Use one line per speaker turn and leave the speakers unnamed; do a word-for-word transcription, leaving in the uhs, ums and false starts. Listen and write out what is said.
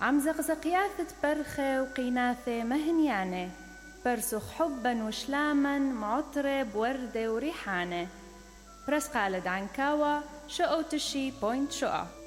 عم زقزق ياثت برخة وقيناثة مهنيانة، برسخ حبا وشلاما معطرة بوردة وريحانة. برس قالد عنكاوة شقو تشي بوينت شقا.